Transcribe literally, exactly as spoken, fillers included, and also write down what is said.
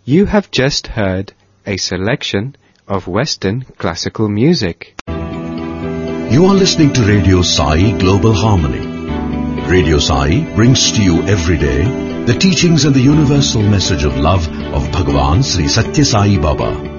You have just heard a selection of Western classical music. You are listening to Radio Sai Global Harmony. Radio Sai brings to you every day the teachings and the universal message of love of Bhagavan Sri Satya Sai Baba.